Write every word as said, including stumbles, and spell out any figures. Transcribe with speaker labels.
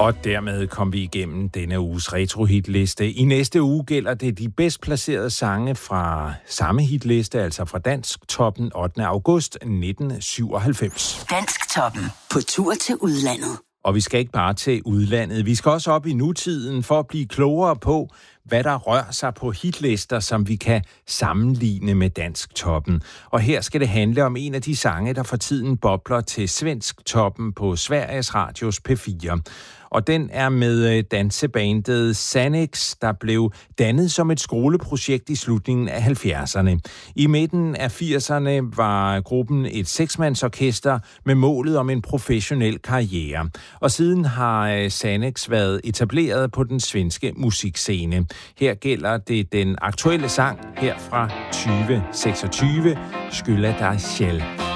Speaker 1: Og dermed kom vi igennem denne uges retro-hitliste. I næste uge gælder det de bedst placerede sange fra samme hitliste, altså fra Dansktoppen ottende august nitten syvoghalvfems.
Speaker 2: Dansktoppen på tur til udlandet.
Speaker 1: Og vi skal ikke bare til udlandet. Vi skal også op i nutiden for at blive klogere på, hvad der rører sig på hitlister, som vi kan sammenligne med Dansktoppen. Og her skal det handle om en af de sange, der for tiden bobler til Svensktoppen på Sveriges Radios P fire. Og den er med dansebandet Sannex, der blev dannet som et skoleprojekt i slutningen af halvfjerdserne. I midten af firserne var gruppen et seksmandsorkester med målet om en professionel karriere. Og siden har Sannex været etableret på den svenske musikscene. Her gælder det den aktuelle sang her fra tyve seksogtyve, Skylla dig själv.